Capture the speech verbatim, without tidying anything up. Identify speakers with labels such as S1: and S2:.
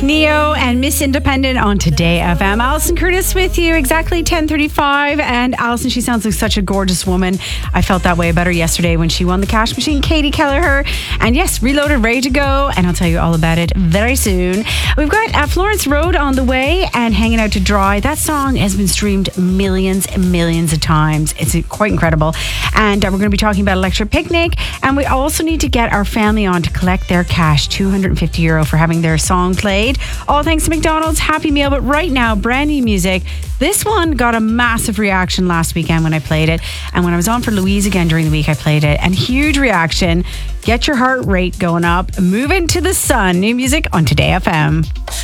S1: Neo and Miss Independent on Today F M. Alison Curtis with you, exactly ten thirty-five. And Alison, she sounds like such a gorgeous woman. I felt that way about her yesterday when she won the cash machine, Katie Kelleher. And yes, Reloaded, ready to go. And I'll tell you all about it very soon. We've got uh, Florence Road on the way and Hanging Out to Dry. That song has been streamed millions and millions of times. It's quite incredible. And uh, we're going to be talking about Electric Picnic. And we also need to get our family on to collect their cash, two hundred fifty euro for having their song played. All thanks to McDonald's. Happy Meal. But right now, brand new music. This one got a massive reaction last weekend when I played it. And when I was on for Louise again during the week, I played it. And huge reaction. Get your heart rate going up. Move into the sun. New music on Today F M.